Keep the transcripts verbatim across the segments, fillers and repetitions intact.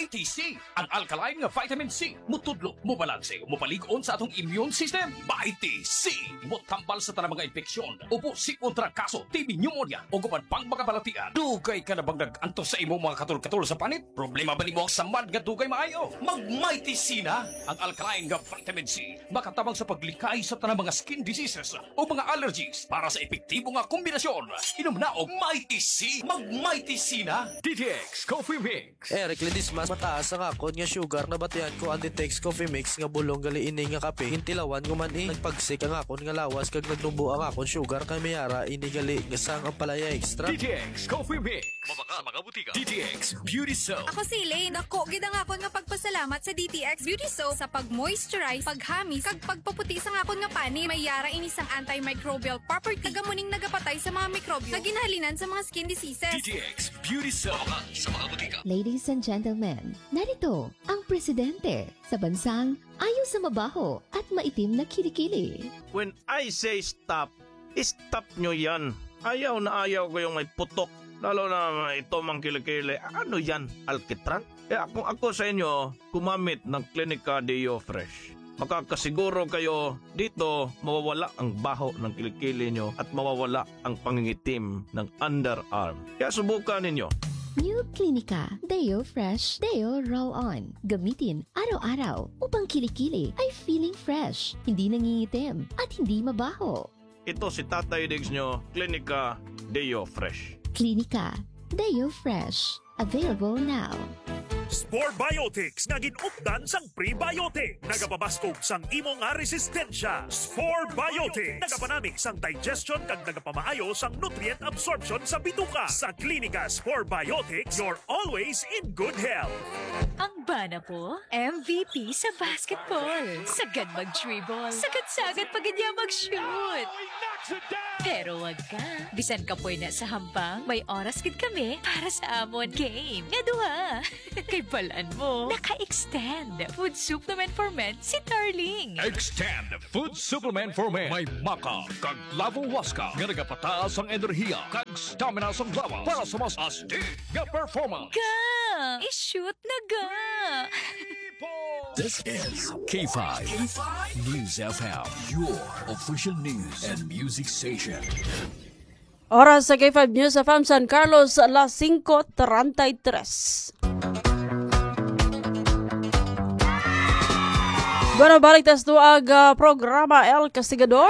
Mighty C, ang alkaline nga vitamin C, mutudlo, mubalanse, mupaligon sa atong immune system. Mighty C, mutambal sa tanang mga infeksyon, upo si kontra kaso, T B pneumonia, o guman pang mga balatian. Dugay ka na bang nag-antos sa imong mga katul-katul sa panit? Problema ba ni mo ang samad nga dugay maayo? Mag-Mighty C na! Ang alkaline nga vitamin C, makatabang sa paglikay sa tanang mga skin diseases o mga allergies para sa epektibo nga kombinasyon. Inom na og Mighty C. Mag-Mighty C na. D T X Coffee Mix. Eric Lidis mas mataas ang akon nga sugar na batian ko ang D T X Coffee Mix nga bulong gali ini nga kape. Hintilawan ko man eh. Nagpagsik ang akon nga lawas kag nagnubo ang akon sugar kay mayara ini gali nga sang ang palaya extra. D T X Coffee Mix. Mabaka mga butika. D T X Beauty Soap. Ako si Elaine. Ako, gid ang akon nga pagpasalamat sa D T X Beauty Soap sa pag-moisturize, paghamis, kag pagpaputi sa akon nga pani. May yara ini sang antimicrobial property. Kagamuning nagapatay sa mga mikrobyo na ginahalinan sa mga skin diseases. D T X Beauty Soap. Mabaka sa mga butika. Ladies and gentlemen, narito ang presidente sa bansang ayaw sa mabaho at maitim na kilikili. When I say stop, stop nyo yan. Ayaw na ayaw ko yung may putok. Lalo na ito mang kilikili. Ano yan? Alkitran? Eh kung ako sa inyo, kumamit ng Clinica Deo Fresh. Makakasiguro kayo dito mawawala ang baho ng kilikili nyo at mawawala ang pangingitim ng underarm. Kaya subukan ninyo. New Clinica Deo Fresh Deo Roll-On. Gamitin araw-araw upang kilikili ay feeling fresh, hindi nangingitim at hindi mabaho. Ito si Tatay Diggs nyo, Clinica Deo Fresh. Clinica Deo Fresh. Available now. Spore Biotics nga ginupdan sang prebiotic. Nagapabaskog sang imo nga resistensya. Spore Biotics nagapanamig sang digestion kag nagapamaayo sang nutrient absorption sa bituka. Sa Klinika Spore Biotics, you're always in good health. Ang bana po, M V P sa basketball. Sagad mag-dribble. Sagad-sagad pag niya mag-shoot. Pero wag ka. Bisan ka po na sa hampang, may oras gid kami para sa amon game. Nga duha. Kay balaan mo, naka-extend food supplement for men si Darling. Extend Food Supplement for Men. May maka, kag lavong waska, nga nagapataas ang enerhiya, kag stamina sa lawas para sa mas astig nga performance. Ga! I-shoot na ga! This is K five News F M, your official news and music station. Oras sa K five News F M San Carlos, alas singko treinta-tres. Bueno, balik tas tuag uh, programa El Castigador.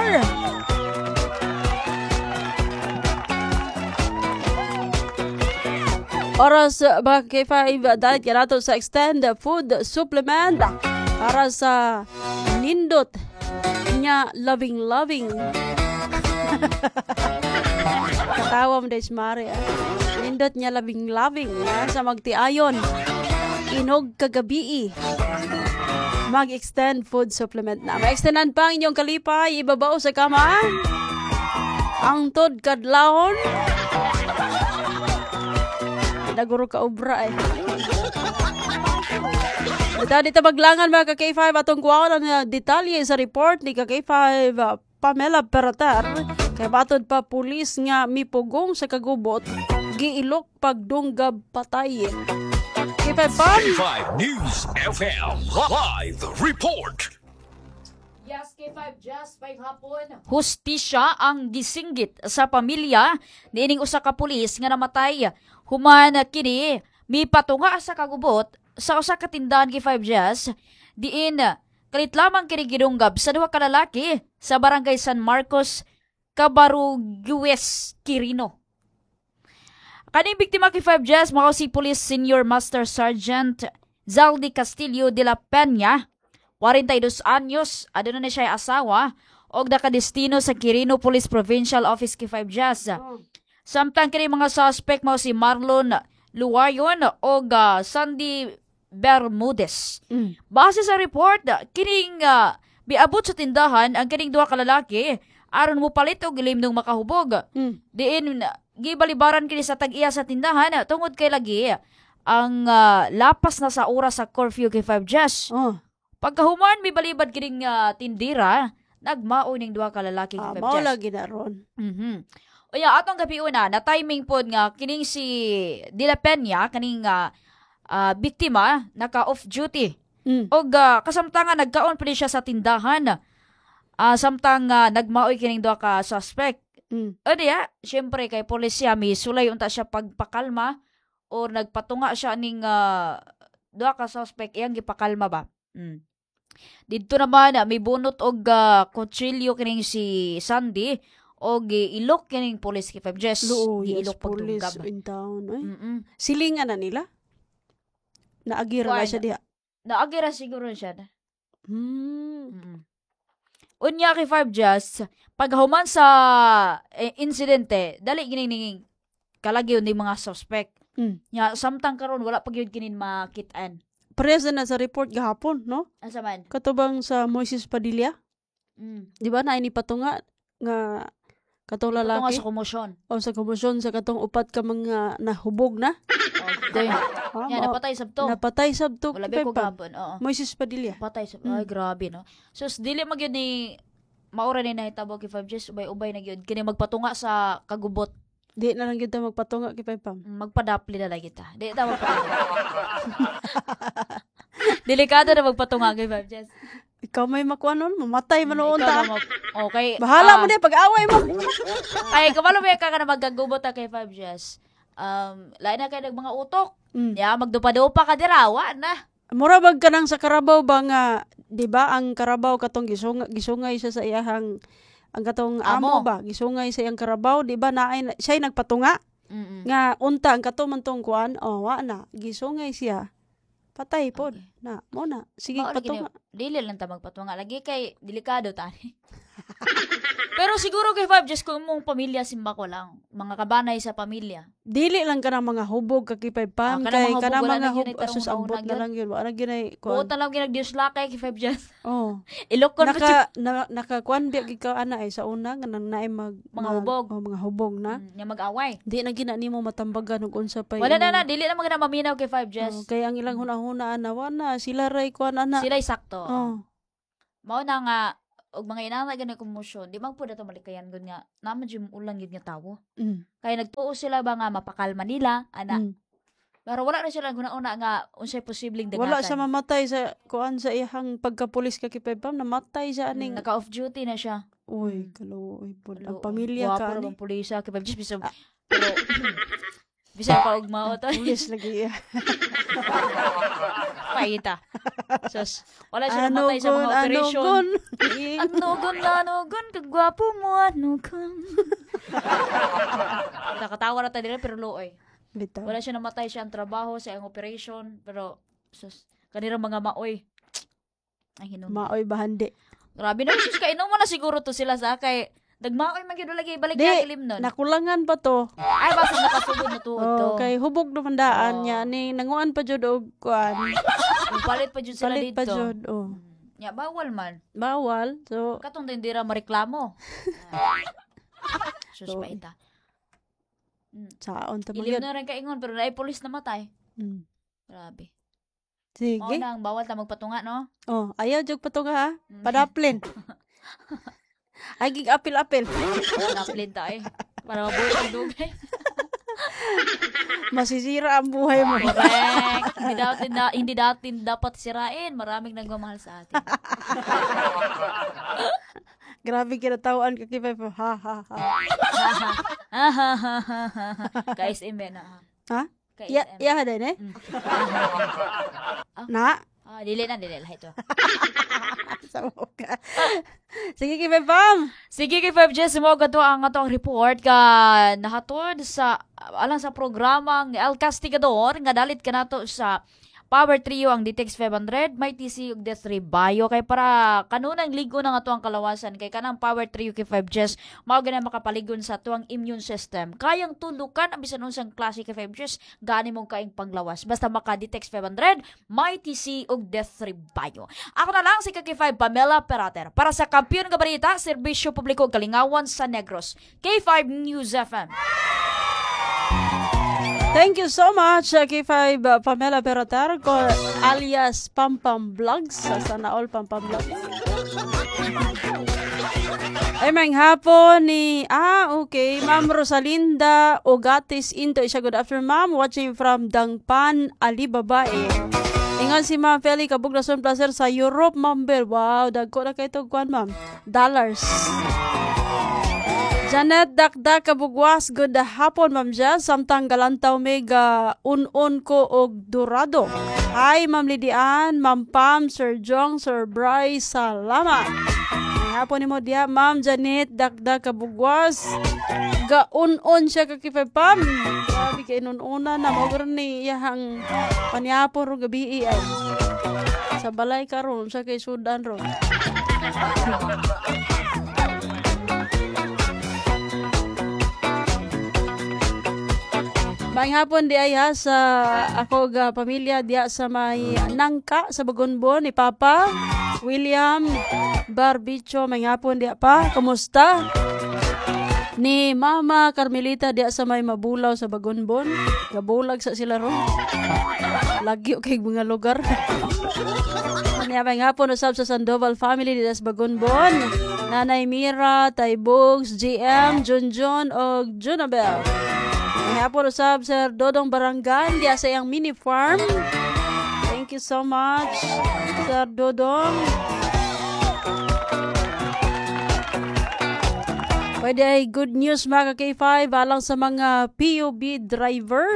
Oras ba K five dalit ka nato sa Extend Food Supplement para sa nindot niya loving-loving. Katawa mo des Mari. Nindot niya loving-loving sa magtiayon. Inog kagabi. Mag-extend food supplement na. Ma-extendan pa ang inyong kalipay, ibabaw sa kama. Ang tod kadlawon. Naguro ka obra eh. Ito dito maglangan mga ka-K five atong kuha ng detalye sa report ni ka-K five uh, Pamela Peratar. Kaya batod pa pulis nga mipugong sa kagubot, giilok pagdunggab patay. K five Pam. K five News F M Live Report. Yes, K five Just by hapon. Hustisya ang gisinggit sa pamilya niining usa ka pulis nga namatay human kini mipatunga sa kagubot sa usa ka tindahan K five Jazz diin kalit lamang kini gidunggab sa duha ka lalaki sa barangay San Marcos, Cabarugues, Quirino. Kaning biktima K five Jazz mao si Police Senior Master Sergeant Zaldi Castillo de la Peña, forty-two anyos, aduna na siya asawa og nakadestino sa Quirino Police Provincial Office K five Jazz. Samtang kini mga suspect mao si Marlon Luwayon og uh, Sandy Bermudez. Mm. Base sa report, kining uh, biabot sa tindahan ang kining duha ka lalaki aron mo palit og ilimnong makahubog. Mm. Diin gibalibaran kini sa tag-iya sa tindahan tungod kay lagi ang uh, lapas na sa oras sa curfew K five Jazz. Oh. Pagkahuman mibalibad kining uh, tindira, nagmao ning duha ka lalaki K five ah, Jazz. Mao lagi na ron. Mhm. Uya atong gabi una na timing pod nga kining si De La Peña kaning uh, ah, biktima naka off duty. Mm. Og ah, kasamtangan nagkaon pa rin siya sa tindahan. Ah, samtang ah, nagmaoy kining duha ka suspect. Mm. O diya, syempre kay pulisya mi sulay unta siya pagpakalma or nagpatunga siya ning uh, duha ka suspect iyang gipakalma ba. Mm. Dito naman uh, may bunot og uh, kutsilyo kining si Sandy og giilok kining police kay five Jess. Loo, Giilok yes, police pagdungkab. in town. Ay. Mm-mm. Silingan na nila? Naagira na Kuan. siya diha. Naagira siguro siya. Hmm. Mm-mm. Unya kay five Jess, paghuman sa eh, insidente, dali gining kalagyo ni mga suspect. Mm. Nya samtang karon wala pa gyud kinin makit-an. Parehas na sa report gahapon, no? Asa man? Katubang sa Moises Padilla. Mm. Di ba na ini patunga nga katong Ito nga lalaki sa komosyon. o sa komosyon sa katong upat ka mga nahubog na. Okay. Ah, Yan, mao- napatay sabto. Napatay sabto. Wala ba ko Pepa. gabon? Oo. Moises Padilla. Napatay sabto. Mm. Ay, grabe, no? So, s- dili mag yun ni maura ni nahitabo kay five Jess, ubay-ubay na yun. Kini magpatunga sa kagubot. Di na lang kita magpatunga kay Pepam. Magpadapli na lang kita. Di ta magpatunga. Delikado na magpatunga kay five Jess. Ikaw may makuha nun, mamatay man noon Ikaw ta. na mag... Okay. Bahala ah, mo din pag-away mo. Ay, kabalo mo ka ka na magkagubot na kay five Jess. Um, lain na kayo ng mga utok. Mm. Ya, magdupa-dupa ka dirawa na. Mura bag ka nang sa Carabao ba nga, di ba ang Carabao katong gisungay, gisungay siya sa iyahang ang katong amo, Amo. ba gisungay sa iyang Carabao, di ba naay siya nagpatunga Mm-mm. nga unta ang katong mantong kuan, oh wa na gisungay siya. Patay pod Okay. na mo na. Sige Mao lagi patunga. na- Dili lang ta magpatunga lagi kay delikado tani. Pero siguro kay five just kung mong pamilya simba ko lang, mga kabanay sa pamilya. Dili lang ka ng mga hubog kakipay pam Ah, kay kanang mga kana hubog, wala mga na yun, hubog ay asus tarong ambot una-una na lang yun. Wala ginay Buot kuan. na lang ginag Dios lakay kay five just. Oh. Ilokon mo siya. Naka na, nakakuan biya gid ka ana ay sa una nga nang naay mag Mga mag- hubog. oh, mga hubog na. Mm, Nya mag-away. Di na gina nimo matambagan ug unsa pa Wala na imong- na, dili na magana maminaw kay five Oh, just. kaya ang ilang hunahuna ana na sila ray kuan ana. Sila'y sakto. Oh. Mao na nga og mga inana gani komosyon, di man pud ato malikayan gud nga naman jud ulang gid nga tawo. Mm. Kaya nagtuo sila ba nga mapakalma nila ana. Mm. Pero wala na sila guna-una nga unsay posibleng dagatan. Wala siya mamatay sa kuan sa iyang pagkapulis ka kipaypam namatay siya aning Naka off duty na siya. uy Mm. kaluoy pod ang Lo, pamilya guwapo ka na ani. bang pulisa kay Pabjis bisag pero bisag pa og mao to. Pulis lagi. Paita. Sus, wala siya namatay sa Anugon, mga operation. anugon. Anugon, anugon, kagwapo mo, anugon. Nakatawa na tayo nila, pero looy. Bitaw. Wala siya namatay siya ang trabaho sa ang operation, pero sus, kanirang mga maoy. Ay, hinong. Maoy bahandi. Grabe na, sus, kainom mo na siguro to sila sa kay nagmaoy man gyud lagi balik Di, na ilim nun. nakulangan pa to. Ay, basta nakasugod na tuod to. Oh, kay hubog dumandaan Oh. niya ni nanguan pa jud og kuan. Palit pa jud sila Palit dito. pa jud. Oh. Ya, bawal man. Bawal. So Katong tindira mareklamo. Sus, So, paita. saon ta Ilim magyud. na rin kaingon, pero naay polis namatay. Mm. Grabe. Mao Sige. na ang bawal ta magpatunga, no? Oh, ayaw jud pa to nga ha. Mm. Padaplin. Ay gig apil-apil. Naplin ta eh. Para mabuhay ang dugay. Masisira ang buhay mo. Correct. Hindi dapat na, hindi dapat dapat sirain. Maraming nagmamahal sa atin. Grabe kinatawaan ka kipay pa. Ha ha ha. Guys, imen na. Ha? Guys, Ya ya din eh. Mm. Na. Ah, dili na, dili na ito. Sawa ka. Sige kipay pam. Sige kay five Jess mo gato ang atong report ka nahatod sa alang sa programang El Castigador nga dalit kanato sa Power Trio ang D T X five hundred, may T C ug D three Bio kay para kanunang ligo ng ato ang kalawasan kay kanang Power Trio kay five Jess mao gani makapaligon sa tuang immune system. Kayang tulukan ang bisan unsang klase kay five Jess gani mong kaing panglawas. Basta maka D T X five hundred, may T C ug D three Bio. Ako na lang si K five Pamela Perater para sa Kampiyon nga Balita, Serbisyo Publiko ug Kalingawan sa Negros. K five News F M. Thank you so much, uh, K five uh, Pamela Peratar, ko alias Pampam Vlogs. Sa Sana All Pampam Vlogs. Ay, may hapon ni, ah, okay, Ma'am Rosalinda Ogatis Into. Isya, good afternoon, Ma'am. Watching from Dangpan, Alibaba, eh. Ingon si Ma'am Feli, kabugnason placer sa Europe, Ma'am Bel. Wow, dagko na kayo tugkuan, Ma'am. Dollars. Janet Dakdak Kabugwas, good hapon, Ma'am Jazz. Samtang galantaw mega un-un ko og durado. Hi, Ma'am Lidian, Ma'am Pam, Sir Jong, Sir Bryce, salamat. Hapon ni mo diya, Ma'am Janet Dakdak Kabugwas. Ga-un-un siya kakipay, Pam. Grabe kay nun-una na mo ni iyahang panyapon ro gabi ay. Sa balay karon sa kay Sudan ro. Maayong hapon di ay ha sa ako ga pamilya diya sa may Nangka sa Bagonbon ni Papa William Barbicho. Maayong hapon diya pa. Kumusta? Ni Mama Carmelita diya sa may Mabulaw sa Bagonbon. Gabulag sa sila ron. Lagi kay mga lugar. Niya maayong hapon usab sa Sandoval family diya sa Bagonbon. Nanay Mira, Taybogs, G M, Junjun o Junabel. Kaya po usab Sir Dodong Barangan diya sa iyang mini farm. Thank you so much, Sir Dodong. Pwede ay good news mga K five alang sa mga P U B driver.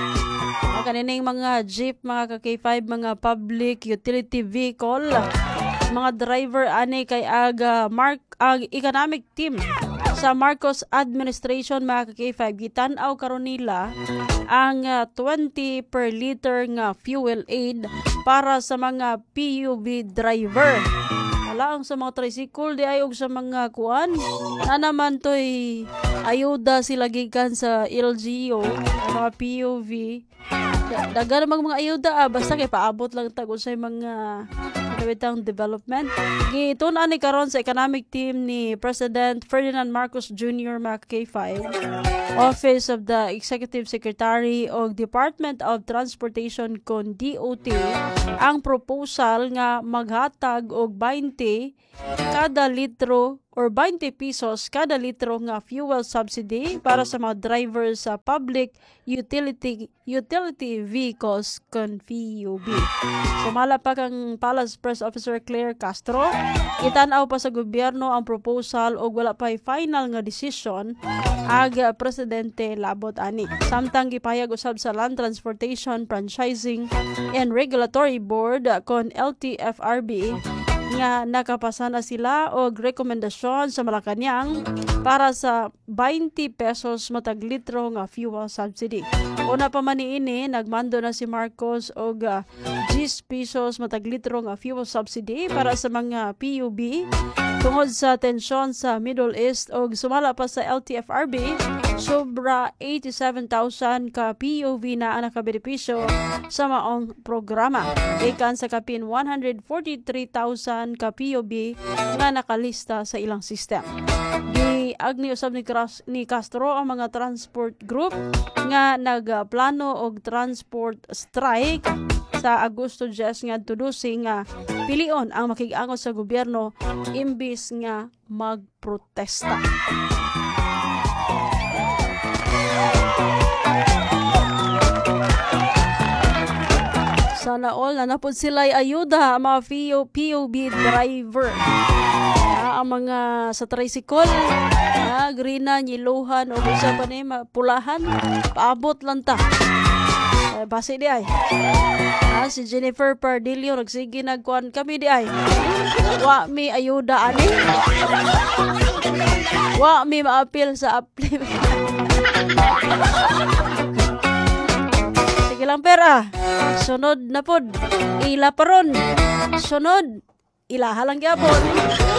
Kanining mga jeep mga K five, mga public utility vehicle. Mga driver ani kay aga Mark ang economic team sa Marcos administration mga K five gitan-aw karon nila ang uh, twenty per liter nga fuel aid para sa mga P U V driver. Wala ang sa mga tricycle di ay og sa mga kuan na naman toy ayuda sila gikan sa L G U mga P U V. Dagan namang mga ayuda ah, basta kay paabot lang tag unsay mga bitang development. Gitun-an ni karon sa economic team ni President Ferdinand Marcos Junior mga K five, Office of the Executive Secretary o Department of Transportation kon D O T ang proposal nga maghatag og twenty kada litro or twenty pesos kada litro nga fuel subsidy para sa mga drivers sa public utility utility vehicles kon P U V. Sumala pa kang Palace Press Officer Claire Castro, itan-aw pa sa gobyerno ang proposal og wala pa final nga decision aga presidente labot ani. Samtang gipahayag usab sa Land Transportation Franchising and Regulatory Board kon L T F R B nga nakapasa na sila og rekomendasyon sa Malacañang para sa twenty pesos matag litro nga fuel subsidy. Una pa man niini nagmando na si Marcos og uh, ten pesos matag litro nga fuel subsidy para sa mga P U B tungod sa tensyon sa Middle East og sumala pa sa L T F R B sobra eighty-seven thousand ka P U V na ang nakabenepisyo sa maong programa. Ikan sa kapin one hundred forty-three thousand ka P U B nga nakalista sa ilang system. Di agni usab ni, ni Castro ang mga transport group nga nagplano og transport strike sa Agosto ten nga tudusing nga pilion ang makig-angon sa gobyerno imbis nga magprotesta. Sana all na napod sila'y ayuda ang mga P U B driver. Ah, ang mga sa tricycle, ah, green na, nyiluhan, o gusto pa ni pulahan, paabot lang ta. Eh, basi di ay. Ah, si Jennifer Pardillo, nagsige nagkuhan kami di ay. Wa mi ayuda ani. Wa mi ma-appeal sa apply. Sige lang pera. Sunod na pod. Ila paron. Sunod. Ilaha lang gyapon.